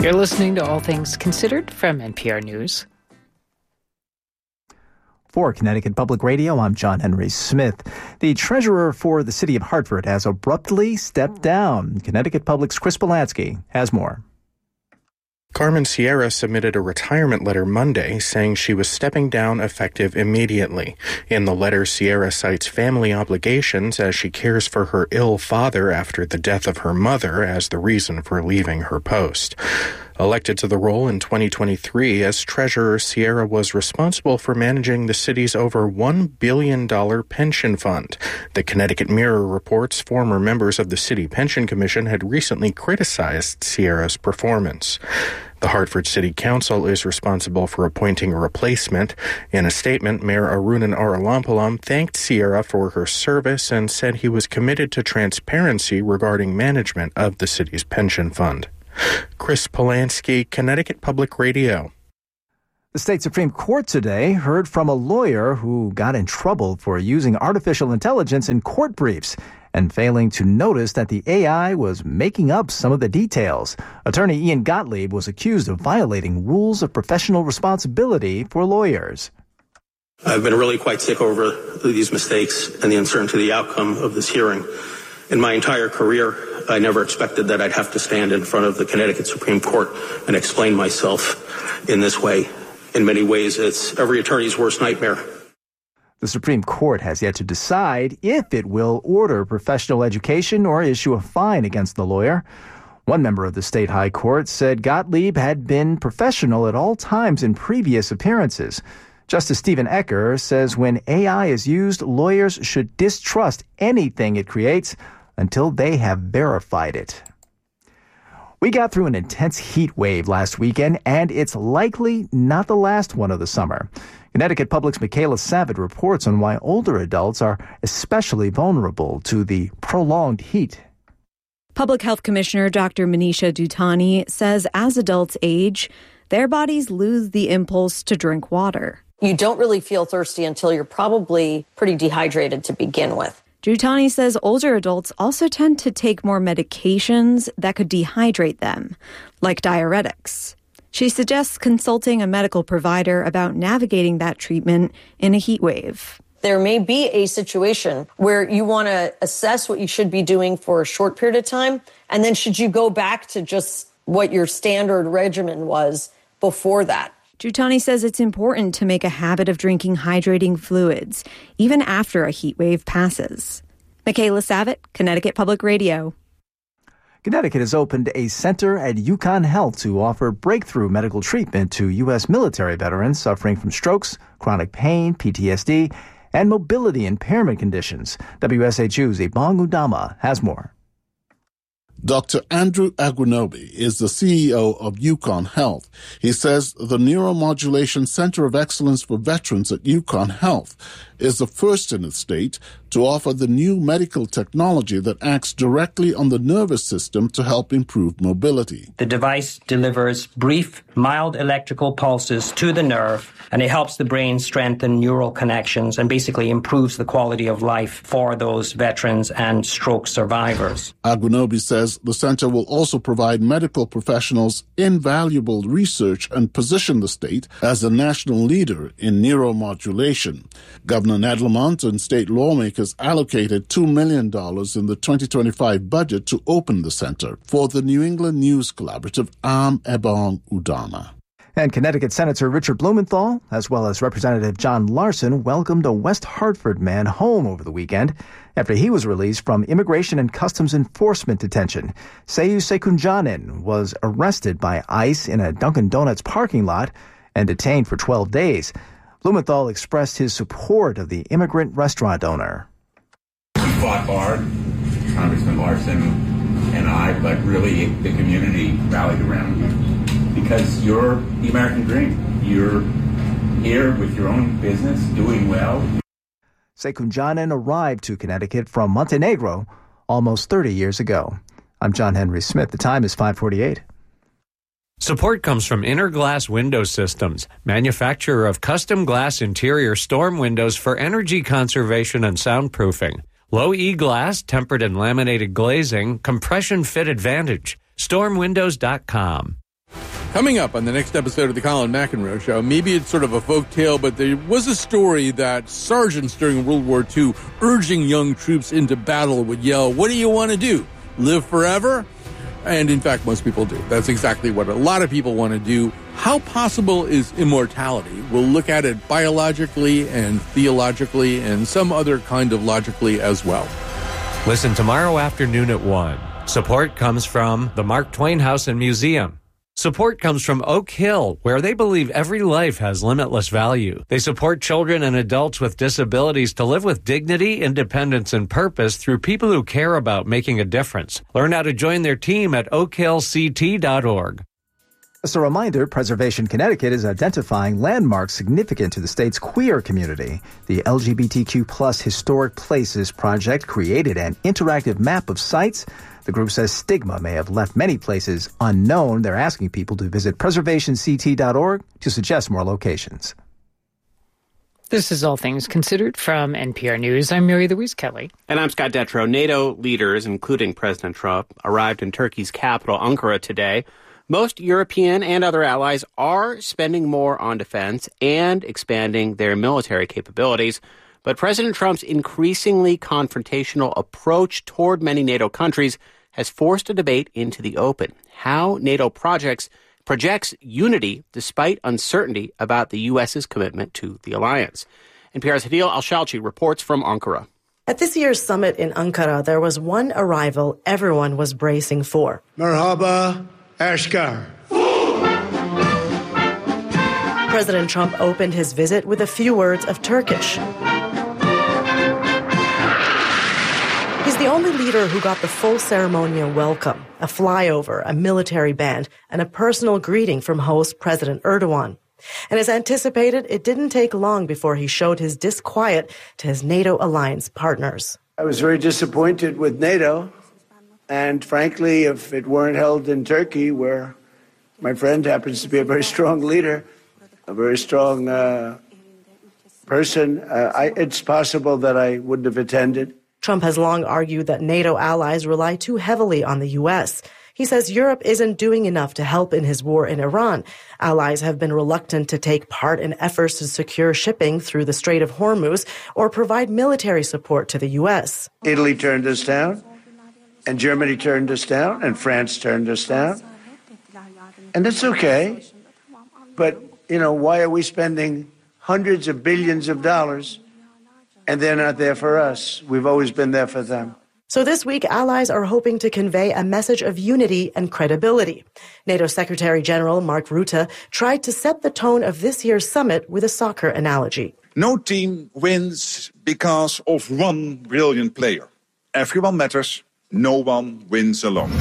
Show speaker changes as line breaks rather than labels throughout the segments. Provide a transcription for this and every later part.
You're listening to All Things Considered from NPR News.
For Connecticut Public Radio, I'm John Henry Smith. The treasurer for the city of Hartford has abruptly stepped down. Connecticut Public's Chris Polanski has more.
Carmen Sierra submitted a retirement letter Monday saying she was stepping down effective immediately. In the letter, Sierra cites family obligations as she cares for her ill father after the death of her mother as the reason for leaving her post. Elected to the role in 2023 as treasurer, Sierra was responsible for managing the city's over $1 billion pension fund. The Connecticut Mirror reports former members of the City Pension Commission had recently criticized Sierra's performance. The Hartford City Council is responsible for appointing a replacement. In a statement, Mayor Arunan Arulampalam thanked Sierra for her service and said he was committed to transparency regarding management of the city's pension fund. Chris Polanski, Connecticut Public Radio.
The state Supreme Court today heard from a lawyer who got in trouble for using artificial intelligence in court briefs and failing to notice that the AI was making up some of the details. Attorney Ian Gottlieb was accused of violating rules of professional responsibility for lawyers.
I've been really quite sick over these mistakes and the uncertainty of the outcome of this hearing. In my entire career, I never expected that I'd have to stand in front of the Connecticut Supreme Court and explain myself in this way. In many ways, it's every attorney's worst nightmare.
The Supreme Court has yet to decide if it will order professional education or issue a fine against the lawyer. One member of the state high court said Gottlieb had been professional at all times in previous appearances. Justice Stephen Ecker says when AI is used, lawyers should distrust anything it creates until they have verified it. We got through an intense heat wave last weekend, and it's likely not the last one of the summer. Connecticut Public's Michaela Savitt reports on why older adults are especially vulnerable to the prolonged heat.
Public Health Commissioner Dr. Manisha Dutani says as adults age, their bodies lose the impulse to drink water.
You don't really feel thirsty until you're probably pretty dehydrated to begin with.
Dutani says older adults also tend to take more medications that could dehydrate them, like diuretics. She suggests consulting a medical provider about navigating that treatment in a heat wave.
There may be a situation where you want to assess what you should be doing for a short period of time, and then should you go back to just what your standard regimen was before that.
Dutani says it's important to make a habit of drinking hydrating fluids, even after a heat wave passes. Michaela Savitt, Connecticut Public Radio.
Connecticut has opened a center at UConn Health to offer breakthrough medical treatment to U.S. military veterans suffering from strokes, chronic pain, PTSD, and mobility impairment conditions. WSHU's Ibong Udama has more.
Dr. Andrew Agunobi is the CEO of UConn Health. He says the Neuromodulation Center of Excellence for Veterans at UConn Health is the first in the state to offer the new medical technology that acts directly on the nervous system to help improve mobility.
The device delivers brief, mild electrical pulses to the nerve, and it helps the brain strengthen neural connections and basically improves the quality of life for those veterans and stroke survivors.
Agunobi says the center will also provide medical professionals invaluable research and position the state as a national leader in neuromodulation. Governor Ned Lamont and state lawmakers allocated $2 million in the 2025 budget to open the center. For the New England News Collaborative, I'm Ebong Udama.
And Connecticut Senator Richard Blumenthal, as well as Representative John Larson, welcomed a West Hartford man home over the weekend after he was released from Immigration and Customs Enforcement detention. Seyu Sekunjanin was arrested by ICE in a Dunkin' Donuts parking lot and detained for 12 days. Blumenthal expressed his support of the immigrant restaurant owner.
We fought hard, Congressman Larson and I, but really the community rallied around you because you're the American dream. You're here with your own business, doing well.
Sekunjanin arrived to Connecticut from Montenegro almost 30 years ago. I'm John Henry Smith. The time is 5:48.
Support comes from Interglass Window Systems, manufacturer of custom glass interior storm windows for energy conservation and soundproofing. Low E glass, tempered and laminated glazing, compression fit advantage. Stormwindows.com.
Coming up on the next episode of the Colin McEnroe Show, maybe it's sort of a folktale, but there was a story that sergeants during World War II urging young troops into battle would yell, "What do you want to do? Live forever?" And in fact, most people do. That's exactly what a lot of people want to do. How possible is immortality? We'll look at it biologically and theologically and some other kind of logically as well.
Listen tomorrow afternoon at 1. Support comes from the Mark Twain House and Museum. Support comes from Oak Hill, where they believe every life has limitless value. They support children and adults with disabilities to live with dignity, independence, and purpose through people who care about making a difference. Learn how to join their team at oakhillct.org.
As a reminder, Preservation Connecticut is identifying landmarks significant to the state's queer community. The LGBTQ+ Historic Places Project created an interactive map of sites. The group says stigma may have left many places unknown. They're asking people to visit preservationct.org to suggest more locations.
This is All Things Considered from NPR News. I'm Mary Louise Kelly.
And I'm Scott Detrow. NATO leaders, including President Trump, arrived in Turkey's capital, Ankara, today. Most European and other allies are spending more on defense and expanding their military capabilities. But President Trump's increasingly confrontational approach toward many NATO countries has forced a debate into the open. How NATO projects unity despite uncertainty about the U.S.'s commitment to the alliance. NPR's Hadil Al-Shalchi reports from Ankara.
At this year's summit in Ankara, there was one arrival everyone was bracing for.
Merhaba, Ashgar.
President Trump opened his visit with a few words of Turkish. He's the only leader who got the full ceremonial welcome, a flyover, a military band, and a personal greeting from host President Erdogan. And as anticipated, it didn't take long before he showed his disquiet to his NATO alliance partners.
I was very disappointed with NATO. And frankly, if it weren't held in Turkey, where my friend happens to be a very strong leader, a very strong person, it's possible that I wouldn't have attended.
Trump has long argued that NATO allies rely too heavily on the U.S. He says Europe isn't doing enough to help in his war in Iran. Allies have been reluctant to take part in efforts to secure shipping through the Strait of Hormuz or provide military support to the U.S.
Italy turned us down, and Germany turned us down, and France turned us down. And it's okay. But, why are we spending hundreds of billions of dollars and they're not there for us? We've always been there for them.
So this week, allies are hoping to convey a message of unity and credibility. NATO Secretary General Mark Rutte tried to set the tone of this year's summit with a soccer analogy.
No team wins because of one brilliant player. Everyone matters. No one wins alone.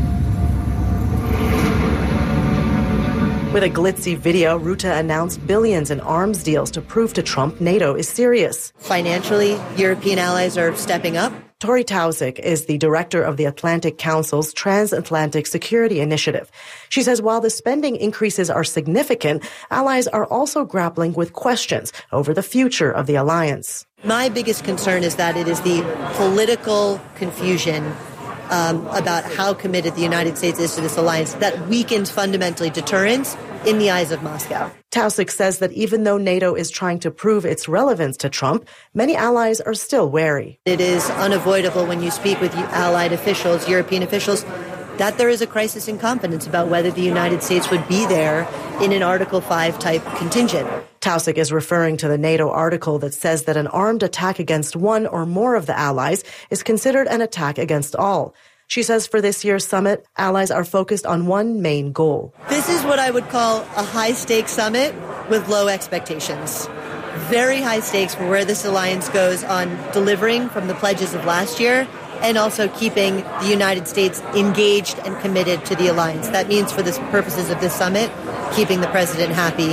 With a glitzy video, Rutte announced billions in arms deals to prove to Trump NATO is serious.
Financially, European allies are stepping up.
Tori Tauzik is the director of the Atlantic Council's Transatlantic Security Initiative. She says while the spending increases are significant, allies are also grappling with questions over the future of the alliance.
My biggest concern is that it is the political confusion about how committed the United States is to this alliance that weakens fundamentally deterrence in the eyes of Moscow.
Tauzik says that even though NATO is trying to prove its relevance to Trump, many allies are still wary.
It is unavoidable when you speak with allied officials, European officials, that there is a crisis in confidence about whether the United States would be there in an Article 5 type contingent.
Tauzik is referring to the NATO article that says that an armed attack against one or more of the allies is considered an attack against all. She says for this year's summit, allies are focused on one main goal.
This is what I would call a high-stakes summit with low expectations. Very high stakes for where this alliance goes on delivering from the pledges of last year and also keeping the United States engaged and committed to the alliance. That means for the purposes of this summit, keeping the president happy.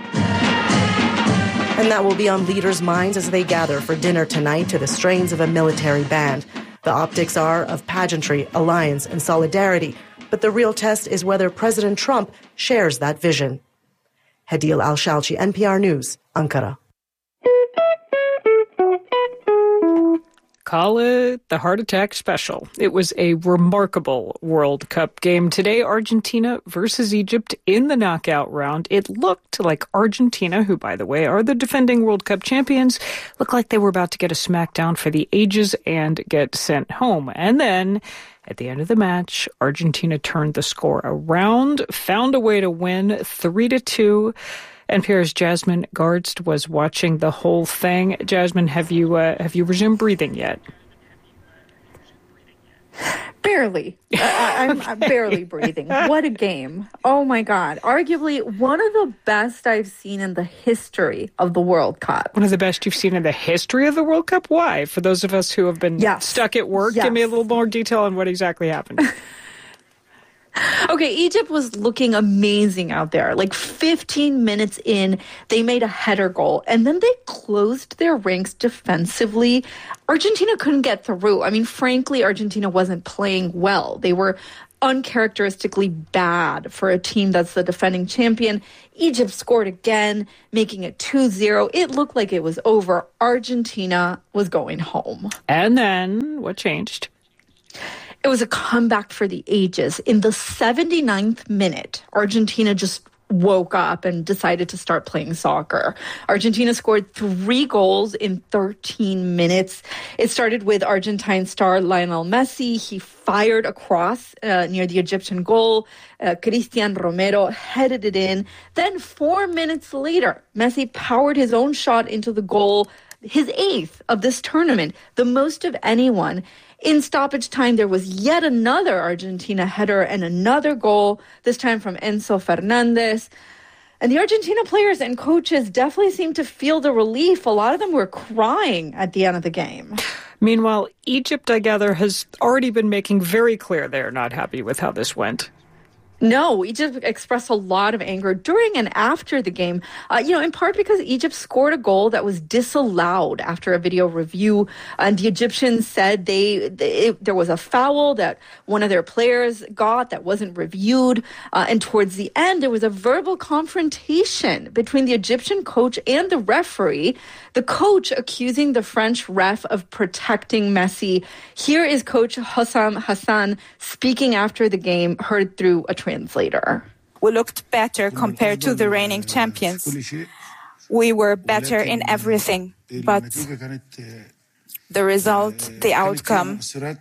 And that will be on leaders' minds as they gather for dinner tonight to the strains of a military band. The optics are of pageantry, alliance, and solidarity. But the real test is whether President Trump shares that vision. Hadil Al-Shalchi, NPR News, Ankara.
Call it the heart attack special. It was a remarkable World Cup game. Today, Argentina versus Egypt in the knockout round. It looked like Argentina, who, by the way, are the defending World Cup champions, looked like they were about to get a smackdown for the ages and get sent home. And then, at the end of the match, Argentina turned the score around, found a way to win 3-2. NPR's Jasmine Garsd was watching the whole thing. Jasmine, have you resumed breathing yet?
Barely. I'm barely breathing. What a game. Oh, my God. Arguably one of the best I've seen in the history of the World Cup.
One of the best you've seen in the history of the World Cup? Why? For those of us who have been stuck at work, give me a little more detail on what exactly happened.
Okay, Egypt was looking amazing out there. Like 15 minutes in, they made a header goal, and then they closed their ranks defensively. Argentina couldn't get through. I mean, frankly, Argentina wasn't playing well. They were uncharacteristically bad for a team that's the defending champion. Egypt scored again, making it 2-0. It looked like it was over. Argentina was going home.
And then what changed?
It was a comeback for the ages. In the 79th minute, Argentina just woke up and decided to start playing soccer. Argentina scored 3 goals in 13 minutes. It started with Argentine star Lionel Messi. He fired across near the Egyptian goal. Cristian Romero headed it in. Then 4 minutes later, Messi powered his own shot into the goal, his 8th of this tournament, the most of anyone. In stoppage time, there was yet another Argentina header and another goal, this time from Enzo Fernandez. And the Argentina players and coaches definitely seemed to feel the relief. A lot of them were crying at the end of the game.
Meanwhile, Egypt, I gather, has already been making very clear they're not happy with how this went.
No, Egypt expressed a lot of anger during and after the game, in part because Egypt scored a goal that was disallowed after a video review. And the Egyptians said there was a foul that one of their players got that wasn't reviewed. And towards the end, there was a verbal confrontation between the Egyptian coach and the referee, the coach accusing the French ref of protecting Messi. Here is Coach Hossam Hassan speaking after the game, heard through a translator.
We looked better compared to the reigning champions. We were better in everything, but the result, the outcome,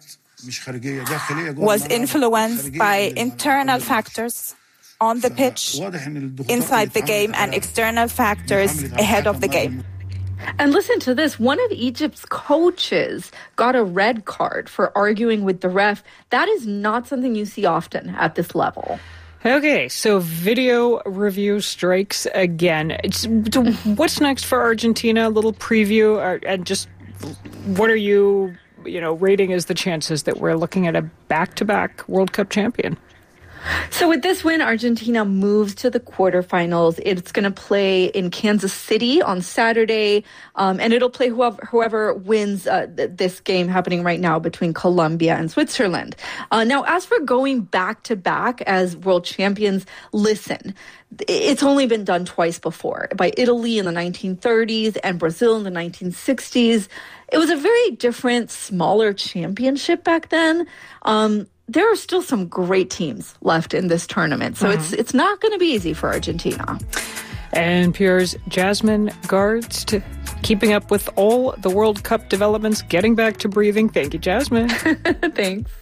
was influenced by internal factors on the pitch, inside the game, and external factors ahead of the game.
And listen to this. One of Egypt's coaches got a red card for arguing with the ref. That is not something you see often at this level.
Okay, so video review strikes again. What's next for Argentina? A little preview, and just what are you rating as the chances that we're looking at a back-to-back World Cup champion?
So with this win, Argentina moves to the quarterfinals. It's going to play in Kansas City on Saturday, and it'll play whoever wins this game happening right now between Colombia and Switzerland. Now, as for going back-to-back as world champions, listen, it's only been done twice before, by Italy in the 1930s and Brazil in the 1960s. It was a very different, smaller championship back then. There are still some great teams left in this tournament, so it's not going to be easy for Argentina.
And NPR's Jasmine Garsd, keeping up with all the World Cup developments, getting back to breathing. Thank you, Jasmine.
Thanks.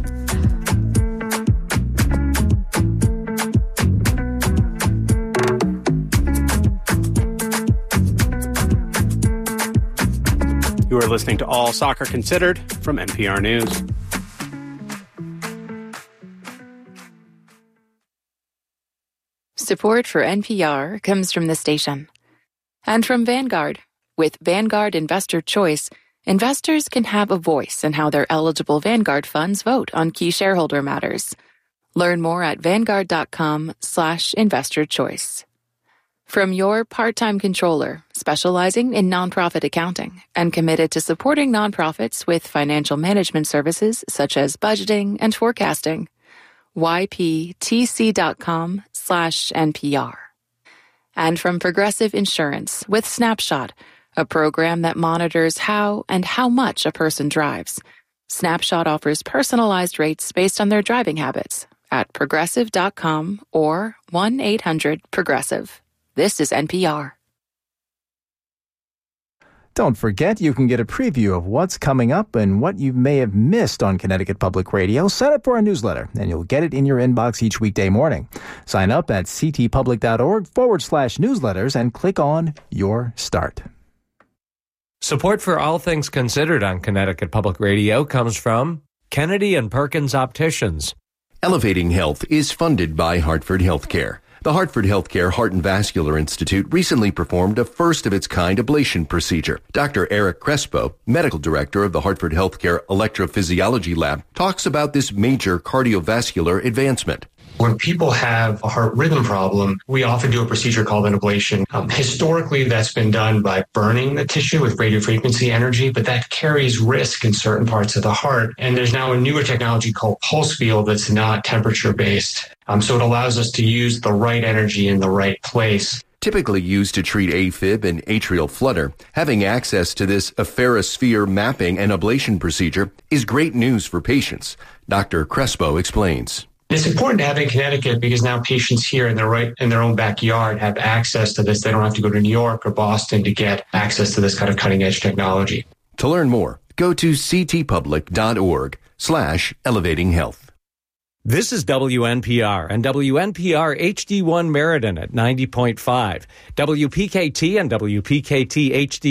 You are listening to All Soccer Considered from NPR News.
Support for NPR comes from the station and from Vanguard. With Vanguard Investor Choice, investors can have a voice in how their eligible Vanguard funds vote on key shareholder matters. Learn more at vanguard.com/investorchoice. From your part-time controller, specializing in nonprofit accounting and committed to supporting nonprofits with financial management services such as budgeting and forecasting, yptc.com/NPR. And from Progressive Insurance with Snapshot, a program that monitors how and how much a person drives. Snapshot offers personalized rates based on their driving habits at Progressive.com or 1-800-PROGRESSIVE. This is NPR.
Don't forget, you can get a preview of what's coming up and what you may have missed on Connecticut Public Radio. Sign up for our newsletter, and you'll get it in your inbox each weekday morning. Sign up at ctpublic.org/newsletters and click on Your Start.
Support for All Things Considered on Connecticut Public Radio comes from Kennedy and Perkins Opticians.
Elevating Health is funded by Hartford Healthcare. The Hartford Healthcare Heart and Vascular Institute recently performed a first-of-its-kind ablation procedure. Dr. Eric Crespo, medical director of the Hartford Healthcare Electrophysiology Lab, talks about this major cardiovascular advancement.
When people have a heart rhythm problem, we often do a procedure called an ablation. Historically, that's been done by burning the tissue with radiofrequency energy, but that carries risk in certain parts of the heart. And there's now a newer technology called pulse field that's not temperature-based. So it allows us to use the right energy in the right place.
Typically used to treat AFib and atrial flutter, having access to this atherosphere mapping and ablation procedure is great news for patients. Dr. Crespo explains.
It's important to have in Connecticut because now patients here in their own backyard have access to this. They don't have to go to New York or Boston to get access to this kind of cutting-edge technology.
To learn more, go to ctpublic.org/elevatinghealth.
This is WNPR and WNPR HD1 Meriden at 90.5, WPKT and WPKT HD